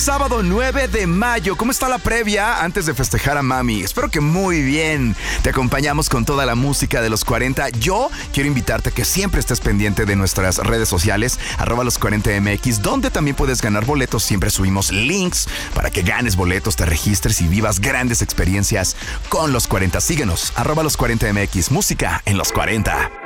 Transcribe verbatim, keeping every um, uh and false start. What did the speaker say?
sábado nueve de mayo. ¿Cómo está la previa antes de festejar a mami? Espero que muy bien. Te acompañamos con toda la música de los cuarenta. Yo quiero invitarte a que siempre estés pendiente de nuestras redes sociales, arroba los cuarenta M X, donde también puedes ganar boletos. Siempre subimos links para que ganes boletos, te registres y vivas grandes experiencias con los cuarenta. Síguenos, arroba los cuarenta M X, música en los cuarenta.